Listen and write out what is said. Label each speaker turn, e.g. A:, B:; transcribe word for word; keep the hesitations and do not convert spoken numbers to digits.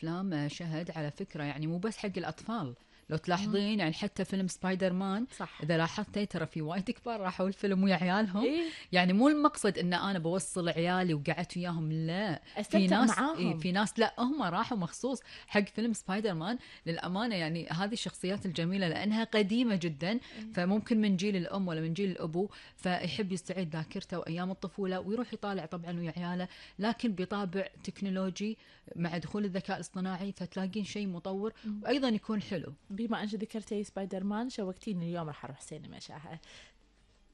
A: الافلام شهد على فكره يعني مو بس حق الاطفال. لو تلاحظين يعني حتى فيلم سبايدر مان
B: صح.
A: اذا لاحظتي ترى في وايد كبار راحوا الفيلم ويا عيالهم.
B: إيه؟
A: يعني مو المقصد ان انا بوصل عيالي وقعدت وياهم، لا، في
B: استمتع
A: ناس
B: معاهم.
A: إيه في ناس لا هم راحوا مخصوص حق فيلم سبايدر مان. للامانه يعني هذه الشخصيات الجميله لانها قديمه جدا، فممكن من جيل الام ولا من جيل الابو فيحب يستعيد ذاكرته وايام الطفوله ويروح يطالع طبعا ويا عياله، لكن بطابع تكنولوجي مع دخول الذكاء الاصطناعي، فتلاقين شيء مطور وايضا يكون حلو.
B: بما أنك ذكرتي سبايدر مان شوقتيني اليوم راح أروح سينما شاهد